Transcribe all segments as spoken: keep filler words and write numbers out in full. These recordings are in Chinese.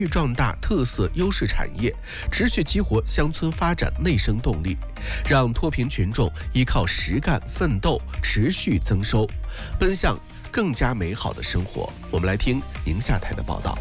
壮大特色优势产业，持续激活乡村发展内生动力，让脱贫群众依靠实干奋斗持续增收，奔向更加美好的生活。我们来听宁夏台的报道。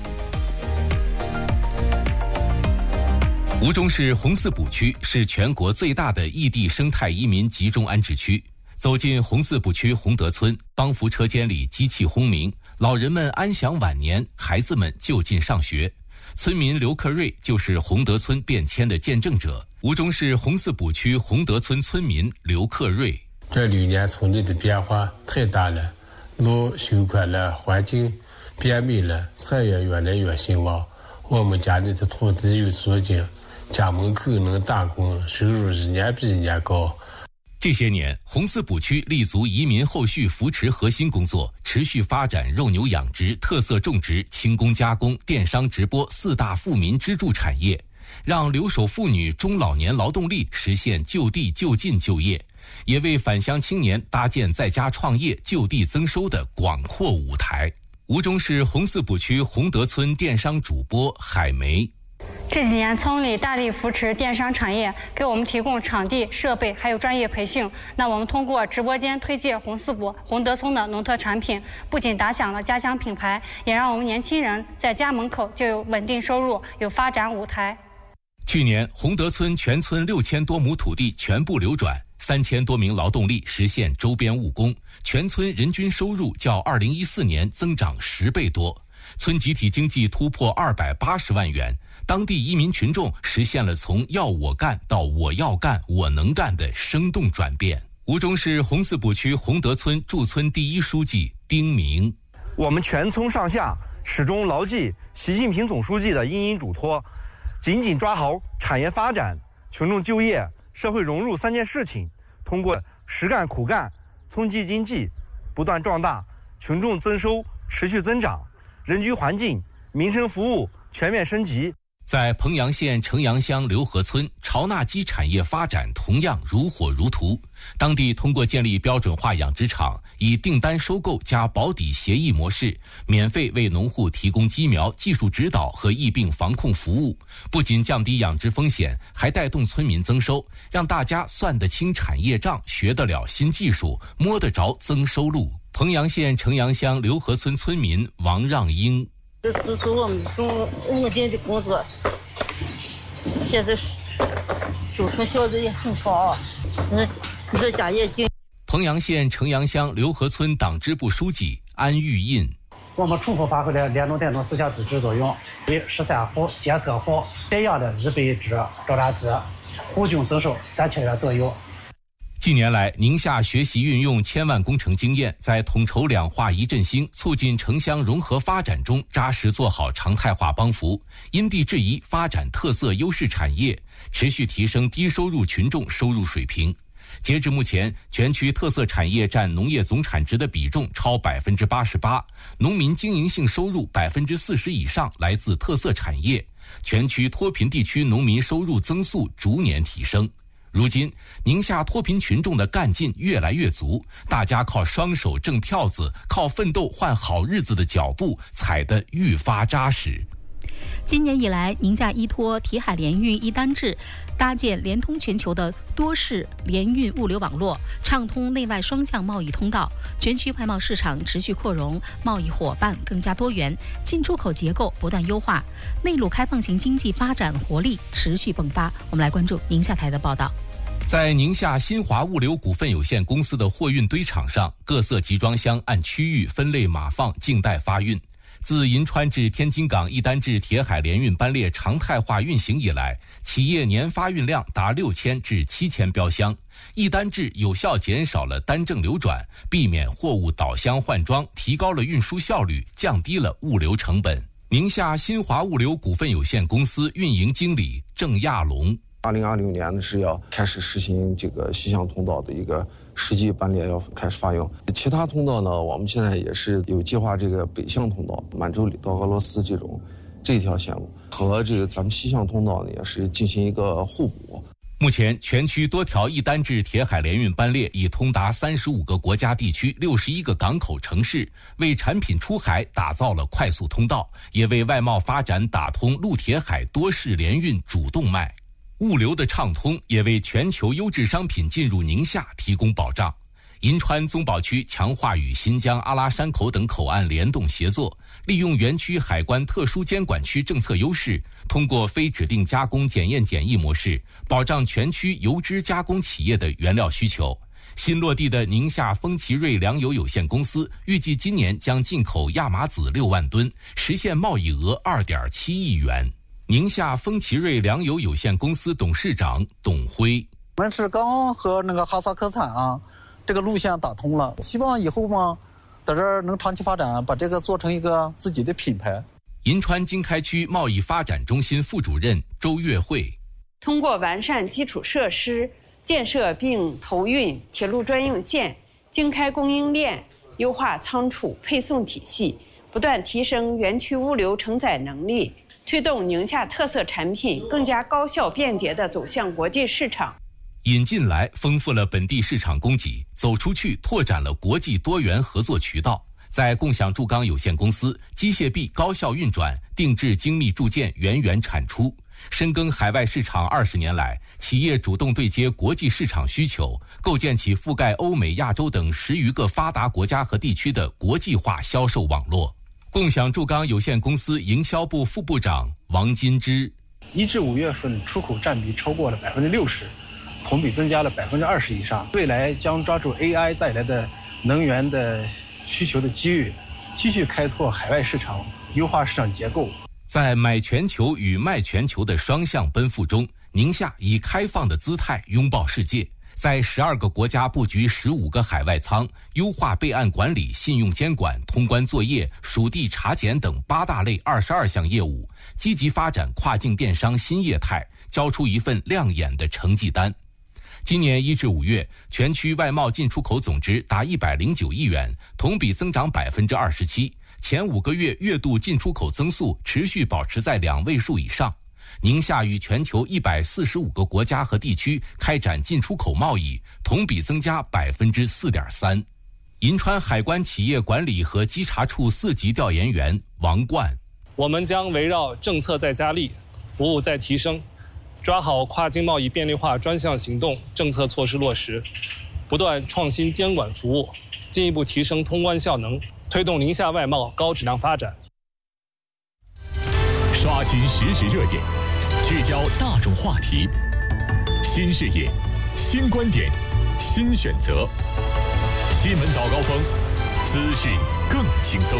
吴忠市红四补区是全国最大的异地生态移民集中安置区。走进红四补区洪德村，帮扶车间里机器轰鸣，老人们安享晚年，孩子们就近上学。村民刘克瑞就是洪德村变迁的见证者。吴忠市红四补区洪德村村民刘克瑞： 这六年村里的变化太大了，路修宽了，环境变美了，产业越来越兴旺。我们家里的土地有租金，家门口能打工，收入一年比一年高。 这些年，红四补区立足移民后续扶持核心工作，持续发展肉牛养殖、特色种植、轻工加工、电商直播四大富民支柱产业，让留守妇女、中老年劳动力实现就地就近就业，也为返乡青年搭建在家创业、就地增收的广阔舞台。吴忠市红四补区洪德村电商主播海梅： 这几年，村里大力扶持电商产业，给我们提供场地、设备，还有专业培训。那我们通过直播间推介红四补、洪德村的农特产品，不仅打响了家乡品牌，也让我们年轻人在家门口就有稳定收入，有发展舞台。 去年，洪德村全村六千多亩土地全部流转，三千多名劳动力实现周边务工，全村人均收入较二零一四年增长十倍多，村集体经济突破二百八十万元。当地移民群众实现了从要我干到我要干、我能干的生动转变。吴忠市红四补区洪德村驻村第一书记丁明： 我们全村上下始终牢记习近平总书记的殷殷嘱托，紧紧抓好产业发展、群众就业、社会融入三件事情，通过实干苦干，村级经济不断壮大，群众增收持续增长，人居环境、民生服务全面升级。 在彭阳县城阳乡刘河村，潮纳鸡产业发展同样如火如荼。当地通过建立标准化养殖场，以订单收购加保底协议模式，免费为农户提供鸡苗、技术指导和疫病防控服务，不仅降低养殖风险，还带动村民增收，让大家算得清产业账，学得了新技术，摸得着增收路。彭阳县城阳乡刘河村村民王让英： 这支持我们种五年的工作，现在收成效率也很好，嗯，这家也进。 彭阳县城阳乡刘河村党支部书记安玉印： 我们充分发挥了联动带动四项支持作用，为十三户监测户培养的一百只招达鸡，户均增收三千元左右。 近年来，宁夏学习运用千万工程经验，在统筹两化一振兴、促进城乡融合发展中扎实做好常态化帮扶，因地制宜发展特色优势产业，持续提升低收入群众收入水平。截至目前，全区特色产业占农业总产值的比重超百分之八十八，农民经营性收入百分之四十以上来自特色产业，全区脱贫地区农民收入增速逐年提升。如今，宁夏脱贫群众的干劲越来越足，大家靠双手挣票子，靠奋斗换好日子的脚步踩得愈发扎实。 今年以来，宁夏依托铁海联运一单制，搭建连通全球的多式联运物流网络，畅通内外双向贸易通道，全区外贸市场持续扩容，贸易伙伴更加多元，进出口结构不断优化，内陆开放型经济发展活力持续迸发。我们来关注宁夏台的报道。 在宁夏新华物流股份有限公司的货运堆场上，各色集装箱按区域分类码放，静待发运。自银川至天津港一单制铁海联运班列常态化运行以来，企业年发运量达六千至七千标箱。一单制有效减少了单证流转，避免货物倒箱换装，提高了运输效率，降低了物流成本。宁夏新华物流股份有限公司运营经理郑亚龙： 二零二六年是要开始实行这个西向通道的一个实际班列要开始发用，其他通道呢，我们现在也是有计划这个北向通道满洲里到俄罗斯这种这条线路和这个咱们西向通道呢也是进行一个互补。 目前，全区多条一单制铁海联运班列已通达三十五个国家地区、六十一个港口城市，为产品出海打造了快速通道，也为外贸发展打通陆铁海多式联运主动脉。物流的畅通也为全球优质商品进入宁夏提供保障。银川宗保区强化与新疆阿拉山口等口岸联动协作，利用园区海关特殊监管区政策优势，通过非指定加工检验检疫模式，保障全区油脂加工企业的原料需求。新落地的宁夏丰奇瑞粮油有限公司预计今年将进口亚麻籽六万吨，实现贸易额二点七亿元。宁夏丰奇瑞粮油有限公司董事长董辉： 我们是刚和那个哈萨克斯坦啊这个路线打通了，希望以后嘛，在这儿能长期发展，把这个做成一个自己的品牌。 银川经开区贸易发展中心副主任周月慧： 通过完善基础设施建设并投运铁路专用线、经开供应链，优化仓储配送体系，不断提升园区物流承载能力，推动宁夏特色产品更加高效便捷地走向国际市场。 引进来丰富了本地市场供给，走出去拓展了国际多元合作渠道。在共享铸钢有限公司，机械臂高效运转，定制精密铸件源源产出。深耕海外市场二十年来，企业主动对接国际市场需求，构建起覆盖欧美、亚洲等十余个发达国家和地区的国际化销售网络。共享铸钢有限公司营销部副部长王金枝： 一至五月份出口占比超过了百分之六十，同比增加了百分之二十以上。未来将抓住 A I 带来的能源的需求的机遇，继续开拓海外市场，优化市场结构。 在买全球与卖全球的双向奔赴中，宁夏以开放的姿态拥抱世界，在十二个国家布局十五个海外仓，优化备案管理、信用监管、通关作业、属地查检等八大类二十二项业务，积极发展跨境电商新业态，交出一份亮眼的成绩单。今年一至五月，全区外贸进出口总值达一百零九亿元，同比增长百分之二十七。前五个月月度进出口增速持续保持在两位数以上。宁夏与全球一百四十五个国家和地区开展进出口贸易，同比增加百分之四点三。银川海关企业管理和稽查处四级调研员王冠： 我们将围绕政策再加力，服务再提升，抓好跨境贸易便利化专项行动政策措施落实，不断创新监管服务，进一步提升通关效能，推动宁夏外贸高质量发展。 刷新实时热点，聚焦大众话题，新视野、新观点、新选择。新闻早高峰，资讯更轻松。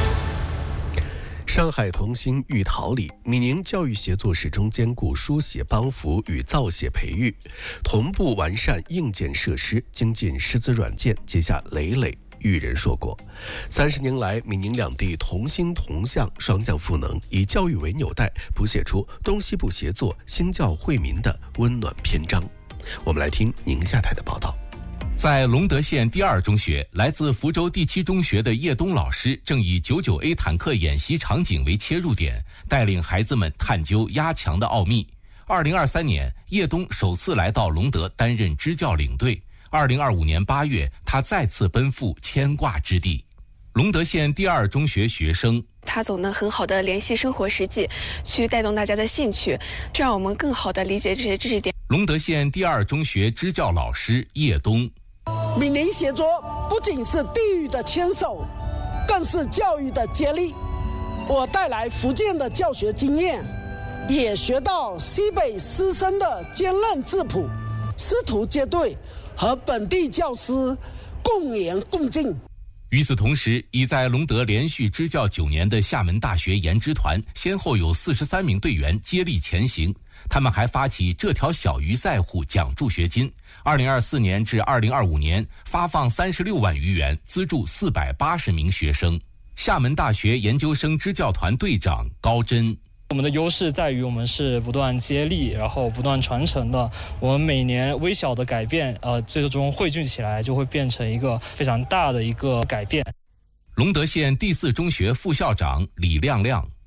上海同心育陶里，闽宁教育协作始终兼顾书写帮扶与造写培育，同步完善硬件设施，精进师资软件，结下累累育人硕果。三十年来，闽宁两地同心同向，双向赋能，以教育为纽带，谱写出东西部协作、兴教惠民的温暖篇章。我们来听宁夏台的报道。 在隆德县第二中学，来自福州第七中学的叶东老师正以 九九 A 坦克演习场景为切入点，带领孩子们探究压强的奥秘。二零二三年，叶东首次来到隆德担任支教领队。二零二五年八月，他再次奔赴牵挂之地。隆德县第二中学学生， 他总能很好的联系生活实际，去带动大家的兴趣，这让我们更好的理解这些知识点。 隆德县第二中学支教老师叶东， 闽宁协作不仅是地域的牵手，更是教育的接力。我带来福建的教学经验，也学到西北师生的坚韧质朴，师徒结对，和本地教师共研共进。 与此同时，已在隆德连续支教九年的厦门大学研支团，先后有四十三名队员接力前行。他们还发起这条小鱼在乎奖助学金，二零二四年至二零二五年发放三十六万余元，资助四百八十名学生。厦门大学研究生支教团队长高真， 我们的优势在于我们是不断接力，然后不断传承的。我们每年微小的改变，呃，最终汇聚起来就会变成一个非常大的一个改变。 隆德县第四中学副校长李亮亮，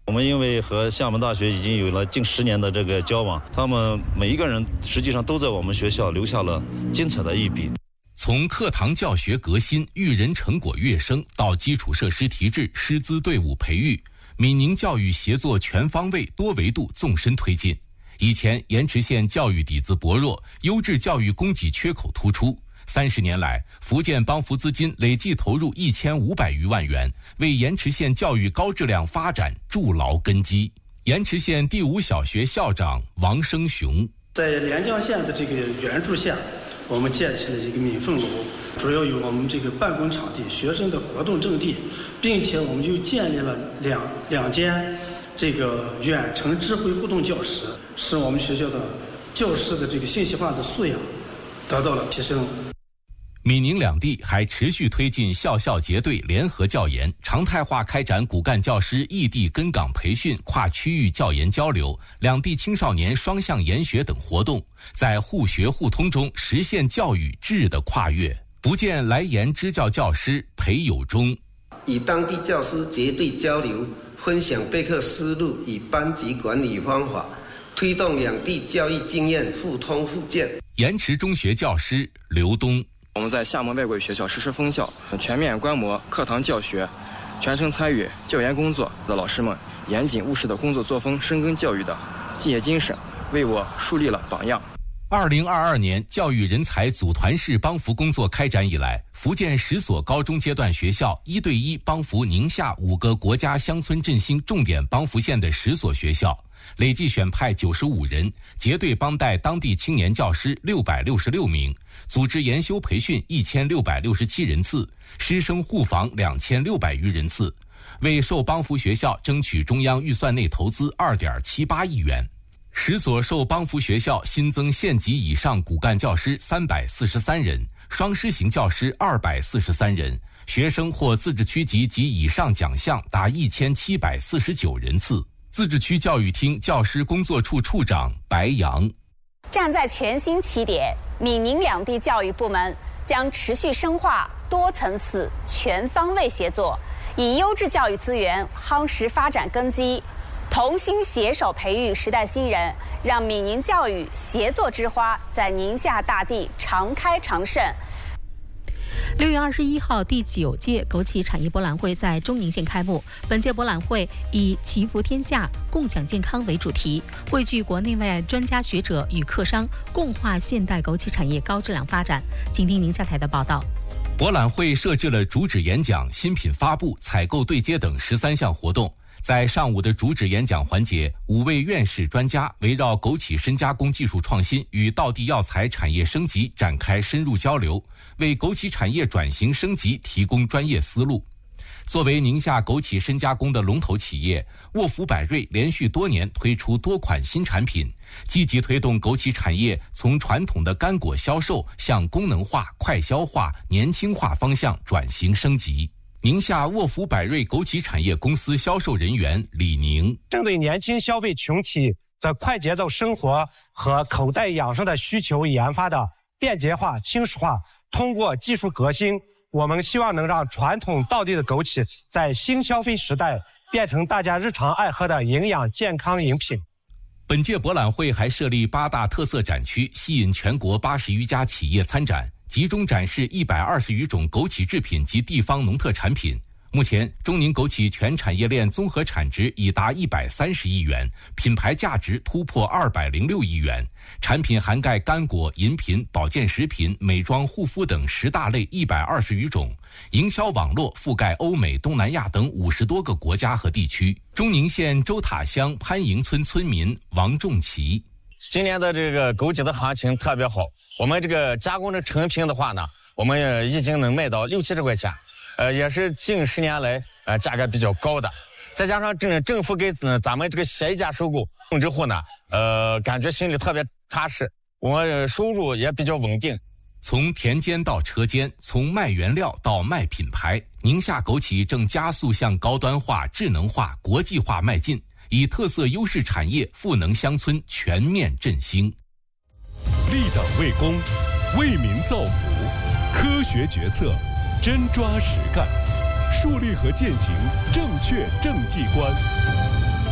我们因为和厦门大学已经有了近十年的这个交往，他们每一个人实际上都在我们学校留下了精彩的一笔。 从课堂教学革新、育人成果跃升到基础设施提质、师资队伍培育，闽宁教育协作全方位、多维度纵深推进。以前盐池县教育底子薄弱，优质教育供给缺口突出。三十年来，福建帮扶资金累计投入一千五百余万元，为盐池县教育高质量发展筑牢根基。盐池县第五小学校长王生雄， 在连江县的这个援助下，我们建起了一个闽凤楼，主要有我们这个办公场地、学生的活动阵地，并且我们又建立了两两间这个远程智慧互动教室，使我们学校的教师的这个信息化的素养得到了提升。 闽宁两地还持续推进校校结对联合教研，常态化开展骨干教师异地跟岗培训、跨区域教研交流、两地青少年双向研学等活动，在互学互通中实现教育质的跨越。福建来盐支教教师裴友忠， 与当地教师结对交流，分享备课思路与班级管理方法，推动两地教育经验互通互鉴。 盐池中学教师刘东， 我们在厦门外国语学校实施封校，全面观摩课堂教学，全程参与教研工作的老师们严谨务实的工作作风、深耕教育的敬业精神，为我树立了榜样。 二零二二年教育人才组团式帮扶工作开展以来，福建十所高中阶段学校一对一帮扶宁夏五个国家乡村振兴重点帮扶县的十所学校，累计选派九十五人，结对帮带当地青年教师六百六十六名，组织研修培训一千六百六十七人次，师生互访两千六百余人次，为受帮扶学校争取中央预算内投资二点七八亿元。十所受帮扶学校新增县级以上骨干教师三百四十三人，双师型教师二百四十三人，学生获自治区级及以上奖项达一千七百四十九人次。自治区教育厅教师工作处处长白杨， 站在全新起点，闽宁两地教育部门将持续深化多层次、全方位协作，以优质教育资源夯实发展根基，同心携手培育时代新人，让闽宁教育协作之花在宁夏大地常开常盛。 六月二十一号，第九届枸杞产业博览会在中宁县开幕。本届博览会以“祈福天下，共享健康”为主题，汇聚国内外专家学者与客商，共话现代枸杞产业高质量发展。请听宁夏台的报道。 博览会设置了主旨演讲、新品发布、采购对接等十三项活动。在上午的主旨演讲环节，五位院士专家围绕枸杞深加工技术创新与道地药材产业升级展开深入交流，为枸杞产业转型升级提供专业思路。作为宁夏枸杞深加工的龙头企业，沃福百瑞连续多年推出多款新产品，积极推动枸杞产业从传统的干果销售向功能化、快消化、年轻化方向转型升级。宁夏沃福百瑞枸杞产业公司销售人员李宁， 针对年轻消费群体的快节奏生活和口袋养生的需求研发的便捷化、轻食化，通过技术革新，我们希望能让传统道地的枸杞在新消费时代变成大家日常爱喝的营养健康饮品。 本届博览会还设立八大特色展区，吸引全国八十余家企业参展，集中展示一百二十余种枸杞制品及地方农特产品。目前，中宁枸杞全产业链综合产值已达一百三十亿元，品牌价值突破二百零六亿元，产品涵盖干果、饮品、保健食品、美妆护肤等十大类一百二十余种，营销网络覆盖欧美、东南亚等五十多个国家和地区。中宁县周塔乡潘营村村民王仲奇， 今年的这个枸杞的行情特别好，我们这个加工的成品的话呢，我们已经能卖到六七十块钱。呃，也是近十年来呃价格比较高的，再加上政政府给、呃、咱们这个协议价收购之后呢，呃，感觉心里特别踏实，我们收入也比较稳定。 从田间到车间，从卖原料到卖品牌，宁夏枸杞正加速向高端化、智能化、国际化迈进，以特色优势产业、赋能乡村全面振兴。 立党为公，为民造福，科学决策，真抓实干，树立和践行正确政绩观。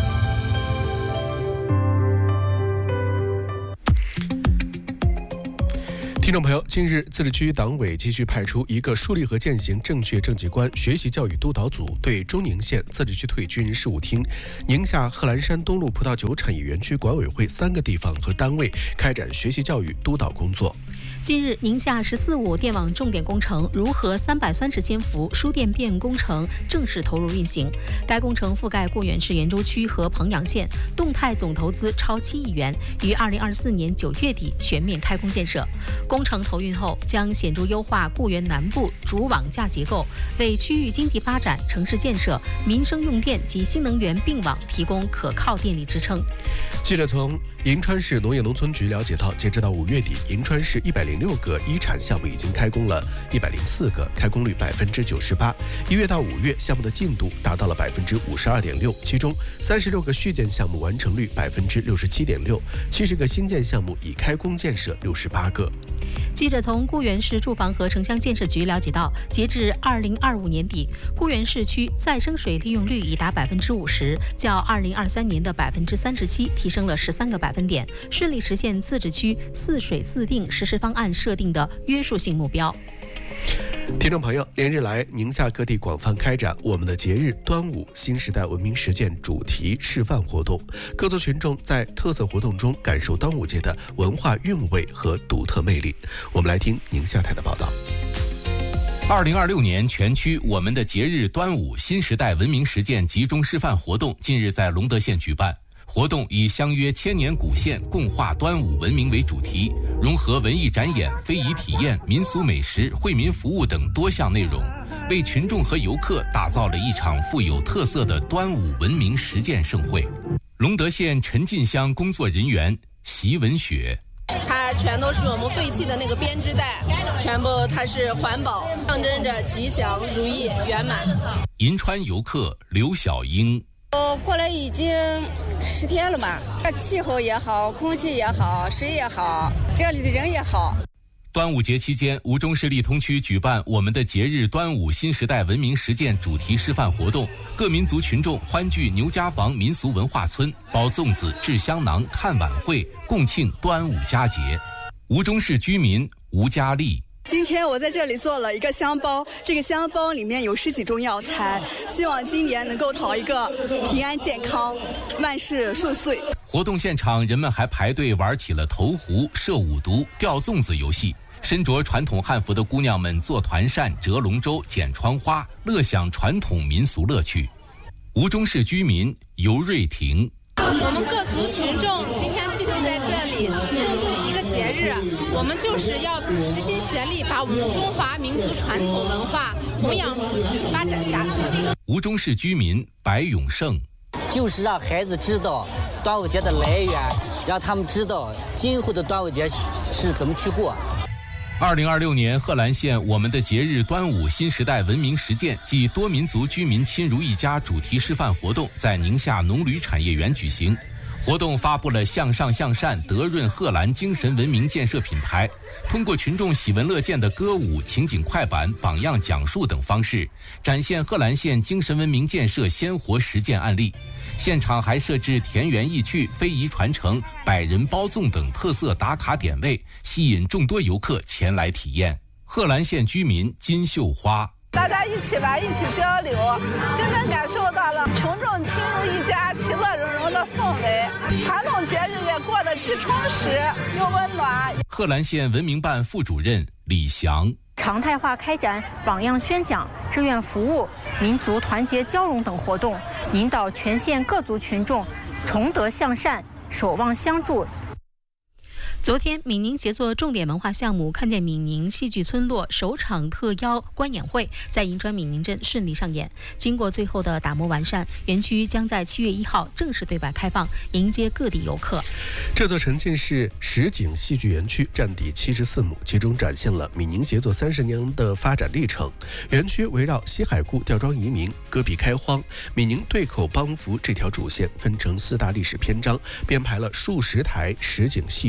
听众朋友，近日自治区党委继续派出一个树立和践行正确政绩观学习教育督导组，对中宁县自治区退军人事务厅、宁夏贺兰山东路葡萄酒产业园区管委会三个地方和单位开展学习教育督导工作。 近日，宁夏“十四五”电网重点工程如河三百三十千伏输电变工程正式投入运行。该工程覆盖固原市元州区和彭阳县，动态总投资超七亿元，于二零二四年九月底全面开工建设。工程投运后，将显著优化固原南部主网架结构，为区域经济发展、城市建设、民生用电及新能源并网提供可靠电力支撑。 记者从银川市农业农村局了解到，截止到五月底，银川市一百零六个一产项目已经开工了一百零四个，开工率百分之九十八。一月到五月，项目的进度达到了百分之五十二点六，其中三十六个续建项目完成率百分之六十七点六，七十个新建项目已开工建设六十八个。 记者从固原市住房和城乡建设局了解到，截至二零二五年底，固原市区再生水利用率已达百分之五十，较二零二三年的百分之三十七提升了十三个百分点，顺利实现自治区四水四定实施方案设定的约束性目标。 听众朋友，连日来，宁夏各地广泛开展我们的节日端午新时代文明实践主题示范活动，各族群众在特色活动中感受端午节的文化韵味和独特魅力。我们来听宁夏台的报道。 二零二六年全区我们的节日端午新时代文明实践集中示范活动近日在隆德县举办。活动以相约千年古县共话端午文明为主题，融合文艺展演、非遗体验、民俗美食、惠民服务等多项内容，为群众和游客打造了一场富有特色的端午文明实践盛会。隆德县陈进乡工作人员席文雪， 它全都是我们废弃的那个编织袋，全部它是环保，象征着吉祥如意圆满。 银川游客刘小英， 我过来已经十天了吧，气候也好，空气也好，水也好，这里的人也好。 端午节期间，吴忠市利通区举办我们的节日端午新时代文明实践主题示范活动，各民族群众欢聚牛家房民俗文化村，包粽子、制香囊、看晚会，共庆端午佳节。吴忠市居民吴佳丽， 今天我在这里做了一个香包，这个香包里面有十几种药材，希望今年能够讨一个平安健康、万事顺遂。 活动现场，人们还排队玩起了投壶、射五毒、吊粽子游戏。身着传统汉服的姑娘们做团扇、折龙舟、剪窗花，乐享传统民俗乐趣。吴忠市居民尤瑞婷， 我们各族群众今天聚集在这里，共度一个节日，我们就是要齐心协力，把我们的中华民族传统文化弘扬出去、发展下去。 吴忠市居民白永胜， 就是让孩子知道端午节的来源，让他们知道今后的端午节是怎么去过。 二零二六年贺兰县我们的节日端午新时代文明实践暨多民族居民亲如一家主题示范活动在宁夏农旅产业园举行。活动发布了向上向善德润贺兰精神文明建设品牌，通过群众喜闻乐见的歌舞、情景快板、榜样讲述等方式，展现贺兰县精神文明建设鲜活实践案例。现场还设置田园意趣、非遗传承、百人包粽等特色打卡点位，吸引众多游客前来体验。贺兰县居民金秀花， 大家一起来，一起交流，真正感受到了群众亲如一家、其乐融融的氛围。传统节日也过得既充实又温暖。 贺兰县文明办副主任李翔， 常态化开展榜样宣讲、志愿服务、民族团结交融等活动，引导全县各族群众崇德向善、守望相助。 昨天，闽宁协作重点文化项目看见闽宁戏剧村落首场特邀观演会在银川闽宁镇顺利上演。经过最后的打磨完善，园区将在七月一号正式对外开放，迎接各地游客。 这座沉浸式实景戏剧园区占地七十四亩，其中展现了闽宁协作三十年的发展历程。园区围绕西海固吊庄移民、戈壁开荒、闽宁对口帮扶这条主线，分成四大历史篇章，编排了数十台实景戏剧。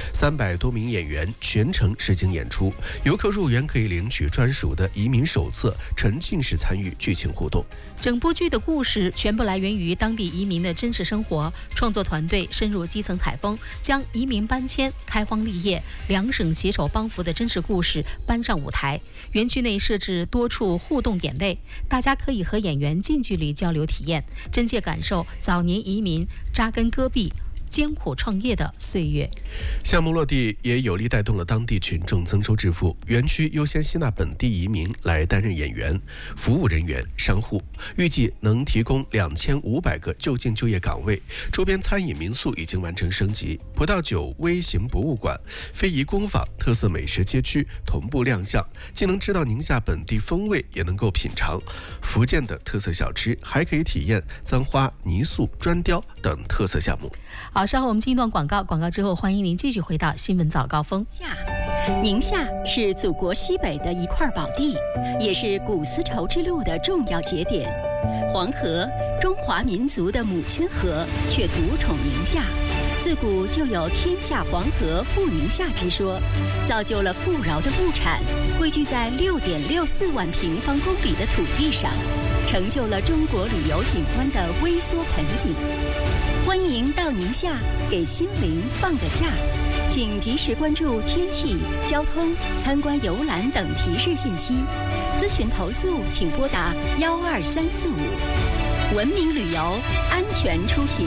三百多名演员全程实景演出，游客入园可以领取专属的移民手册，沉浸式参与剧情互动。 整部剧的故事全部来源于当地移民的真实生活，创作团队深入基层采风，将移民搬迁、开荒立业、两省携手帮扶的真实故事搬上舞台。园区内设置多处互动点位，大家可以和演员近距离交流体验，真切感受早年移民扎根戈壁、艰苦创业的岁月。 项目落地也有力带动了当地群众增收致富。园区优先吸纳本地移民来担任演员、服务人员、商户，预计能提供两千五百个就近就业岗位。周边餐饮民宿已经完成升级，葡萄酒微型博物馆、非遗工坊、特色美食街区同步亮相，既能知道宁夏本地风味，也能够品尝福建的特色小吃，还可以体验簪花、泥塑、砖雕等特色项目。 好，稍后我们进一段广告，广告之后欢迎您继续回到新闻早高峰。 宁夏是祖国西北的一块宝地，也是古丝绸之路的重要节点。黄河，中华民族的母亲河，却独宠宁夏。自古就有天下黄河富宁夏之说，造就了富饶的物产汇聚在六点六四万平方公里的土地上，成就了中国旅游景观的微缩盆景。欢迎到宁夏给心灵放个假，请及时关注天气、交通、参观游览等提示信息。咨询投诉请拨打幺二三四五。文明旅游，安全出行。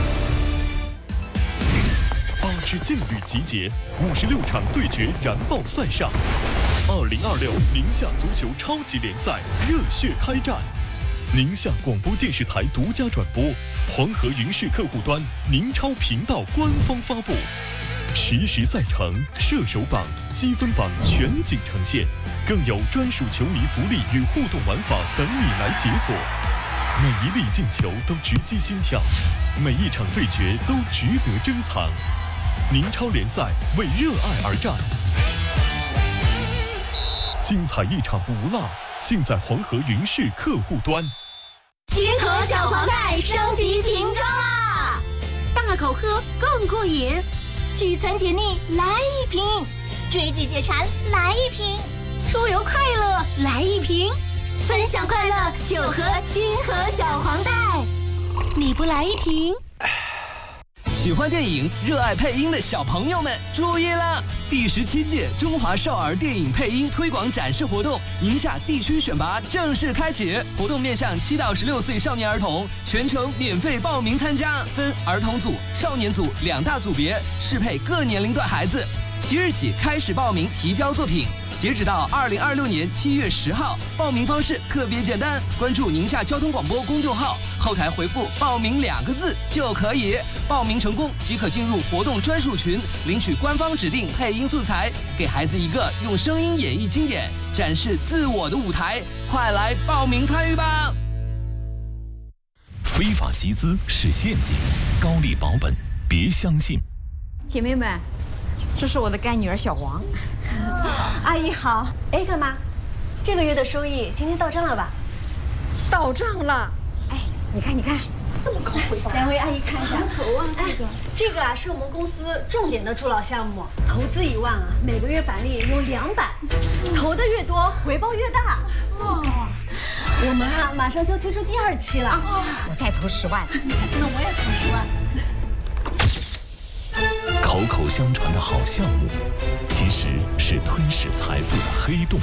八支劲旅集结，五十六场对决燃爆赛上。二零二六宁夏足球超级联赛热血开战。宁夏广播电视台独家转播，黄河云视客户端宁超频道官方发布，实时赛程、射手榜、积分榜全景呈现，更有专属球迷福利与互动玩法等你来解锁。每一粒进球都直击心跳，每一场对决都值得珍藏。宁超联赛为热爱而战，精彩一场不落，尽在黄河云视客户端。 金河小黄袋升级瓶装啦！大口喝更过瘾，聚餐解腻来一瓶，追剧解馋来一瓶，出游快乐来一瓶，分享快乐就喝金河小黄袋。你不来一瓶？ 喜欢电影、热爱配音的小朋友们注意了！第十七届中华少儿电影配音推广展示活动宁夏地区选拔正式开启，活动面向七到十六岁少年儿童，全程免费报名参加，分儿童组、少年组两大组别，适配各年龄段孩子。即日起开始报名提交作品，截止到二零二六年七月十号。报名方式特别简单，关注宁夏交通广播公众号，后台回复“报名”两个字就可以。报名成功即可进入活动专属群，领取官方指定配音素材，给孩子一个用声音演绎经典、展示自我的舞台。快来报名参与吧！ 非法集资是陷阱，高利保本别相信。 姐妹们，这是我的干女儿小王。 阿姨好。哎，干妈，这个月的收益今天到账了吧？ 到账了。 哎，你看，你看， 这么快回报。 两位阿姨看一下头啊，这个、 哎，这个啊是我们公司重点的助老项目，投资一万啊，每个月返利有两百，投的越多，回报越大。 哦， 我们啊马上就推出第二期了。 哦，我再投十万。 那我也投十万。 口口相传的好项目，其实是吞噬财富的黑洞。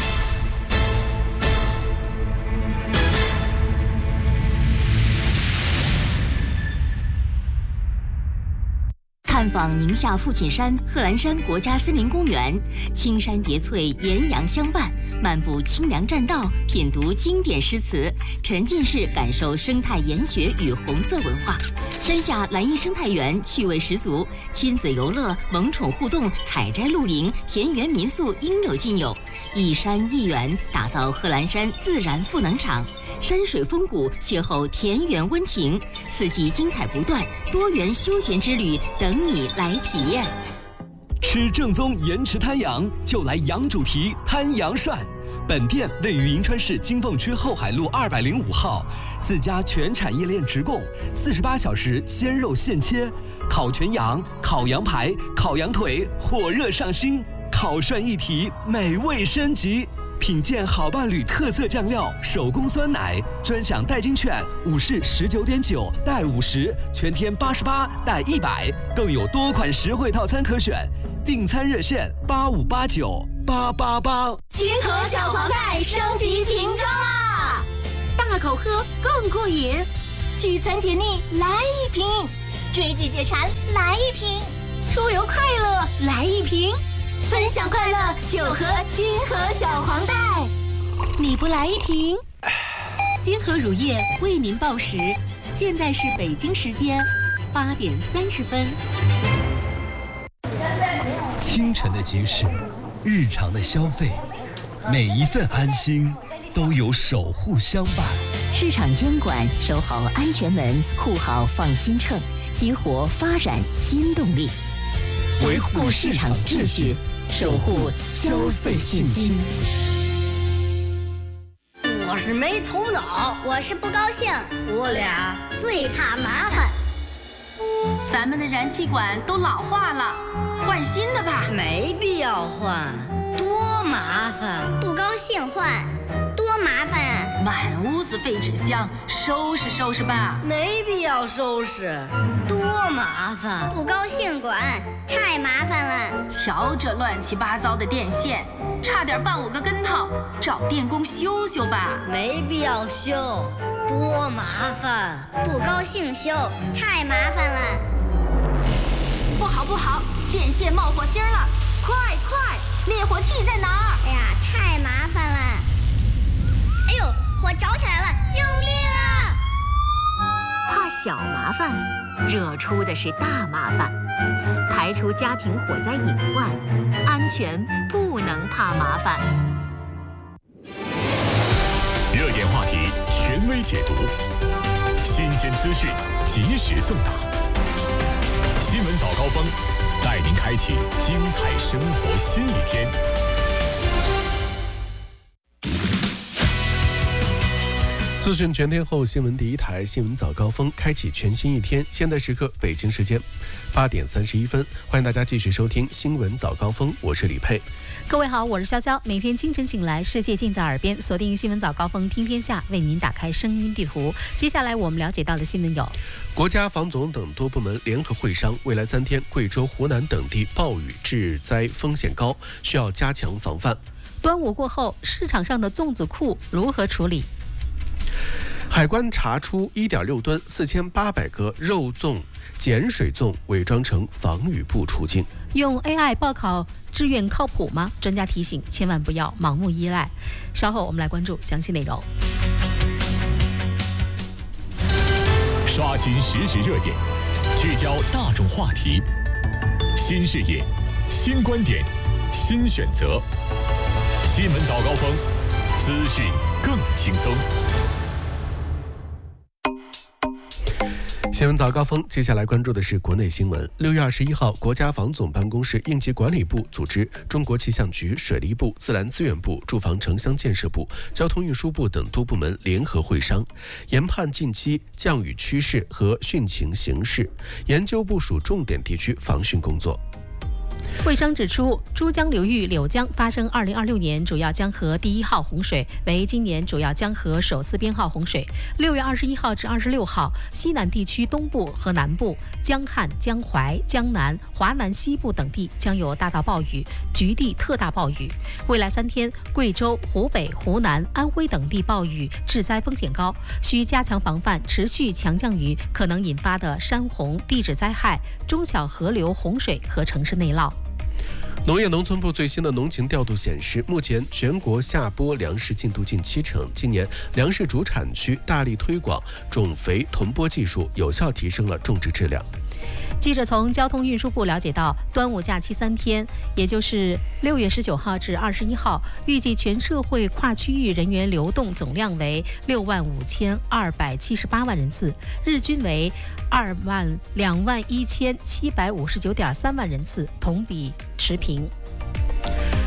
探访宁夏父亲山贺兰山国家森林公园，青山叠翠，岩阳相伴，漫步清凉栈道，品读经典诗词，沉浸式感受生态研学与红色文化。山下蓝荫生态园趣味十足，亲子游乐、萌宠互动、采摘露营、田园民宿应有尽有。一山一园，打造贺兰山自然赋能场，山水风谷，邂逅田园温情，四季精彩不断，多元休闲之旅等你来体验。 吃正宗盐池滩羊，就来羊主题滩羊涮。 本店位于银川市金凤区后海路二百零五号，自家全产业链直供，四十八小时鲜肉现切，烤全羊、烤羊排、烤羊腿火热上新，烤涮一体美味升级。品鉴好伴侣特色酱料，手工酸奶，专享代金券，五是十九点九带五十，全天八十八带一百，更有多款实惠套餐可选。订餐热线八五八九八八八。 金河小黄袋升级瓶装啦！大口喝更过瘾，聚餐解腻来一瓶，追剧解馋来一瓶，出游快乐来一瓶。分享快乐就喝金河小黄袋，你不来一瓶？金河乳业为您报时，现在是北京时间八点三十分。 清晨的集市，日常的消费，每一份安心都有守护相伴。 市场监管，守好安全门，护好放心秤，激活发展新动力，维护市场秩序，守护消费信心。 我是没头脑， 我是不高兴， 我俩最怕麻烦。 咱们的燃气管都老化了，换新的吧。 没必要换，多麻烦。 不高兴换，多麻烦啊！ 满屋子废纸箱，收拾收拾吧。 没必要收拾，多麻烦。 不高兴管，太麻烦了。 瞧这乱七八糟的电线，差点绊我个跟头，找电工修修吧。 没必要修，多麻烦。 不高兴修，太麻烦了。 不好不好，电线冒火星了，快快，灭火器在哪儿？ 哎呀，太麻烦了。哎呦，火着起来了，救命啊！ 怕小麻烦，惹出的是大麻烦。排除家庭火灾隐患，安全不能怕麻烦。 热点话题权威解读，新鲜资讯及时送达。新闻早高峰，带您开启精彩生活新一天。 资讯全天候，新闻第一台新闻早高峰开启全新一天。现在时刻北京时间八点三十一分，欢迎大家继续收听新闻早高峰，我是李佩。 各位好，我是潇潇。每天清晨醒来，世界尽在耳边，锁定新闻早高峰听天下，为您打开声音地图。接下来我们了解到的新闻有： 国家防总等多部门联合会商，未来三天贵州、湖南等地暴雨致灾风险高，需要加强防范。 端午过后，市场上的粽子库如何处理？ 海关查出 一点六吨四千八百个肉粽、碱水粽伪装成防雨布出境。 用 A I 报考志愿靠谱吗？专家提醒，千万不要盲目依赖。稍后我们来关注详细内容。 刷新实时热点，聚焦大众话题，新视野、新观点、新选择。新闻早高峰，资讯更轻松。 新闻早高峰，接下来关注的是国内新闻。六月二十一号，国家防总办公室应急管理部组织中国气象局、水利部、自然资源部、住房城乡建设部、交通运输部等多部门联合会商，研判近期降雨趋势和汛情形势，研究部署重点地区防汛工作。 会商指出，珠江流域柳江发生二零二六年主要江河第一号洪水，为今年主要江河首次编号洪水。六月二十一号至二十六号，西南地区东部和南部、江汉、江淮、江南、华南西部等地将有大到暴雨，局地特大暴雨。未来三天，贵州、湖北、湖南、安徽等地暴雨致灾风险高，需加强防范持续强降雨可能引发的山洪、地质灾害、中小河流洪水和城市内涝。 农业农村部最新的农情调度显示，目前全国下播粮食进度近七成。今年粮食主产区大力推广种肥同播技术，有效提升了种植质量。 记者从交通运输部了解到，端午假期三天，也就是六月十九号至二十一号，预计全社会跨区域人员流动总量为六万五千二百七十八万人次，日均为二万两万一千七百五十九点三万人次，同比持平。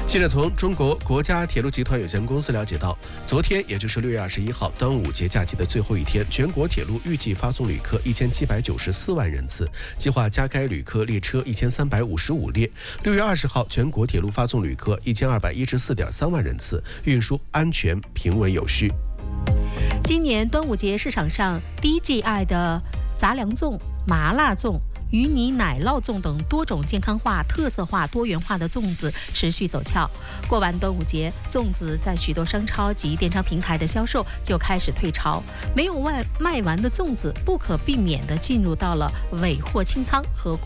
记者从中国国家铁路集团有限公司了解到，昨天也就是六月二十一号端午节假期的最后一天，全国铁路预计发送旅客一千七百九十四万人次，计划加开旅客列车一千三百五十五列。六月二十号，全国铁路发送旅客一千二百一十四点三万人次，运输安全平稳有序。 今年端午节市场上 D J I 的杂粮粽、麻辣粽、芋泥奶酪粽等多种健康化、特色化、多元化的粽子持续走俏。过完端午节，粽子在许多商超及电商平台的销售就开始退潮，没有卖卖完的粽子不可避免地进入到了尾货清仓和